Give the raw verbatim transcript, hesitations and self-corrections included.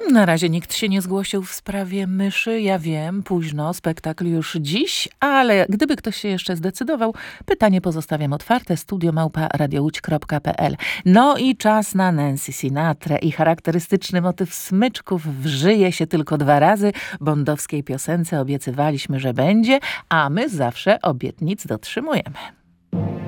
Na razie nikt się nie zgłosił w sprawie myszy. Ja wiem, późno, spektakl już dziś, ale gdyby ktoś się jeszcze zdecydował, pytanie pozostawiam otwarte. studio małpa radiołódź kropka pe el. No i czas na Nancy Sinatrę i charakterystyczny motyw smyczków wżyje się tylko dwa razy. Bondowskiej piosence obiecywaliśmy, że będzie, a my zawsze obietnic dotrzymujemy.